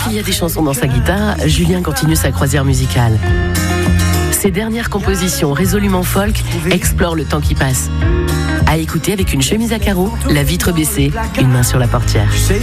qu'il y a des chansons dans sa guitare, Julien continue sa croisière musicale. Ses dernières compositions résolument folk explorent le temps qui passe. À écouter avec une chemise à carreaux, la vitre baissée, une main sur la portière.